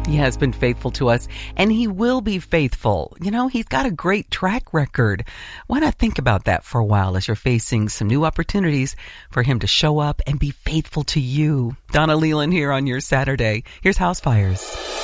He has been faithful to us, and he will be faithful. You know, he's got a great track record. Why not think about that for a while as you're facing some new opportunities for him to show up and be faithful to you? Donna Leland here on your Saturday. Here's House Fires.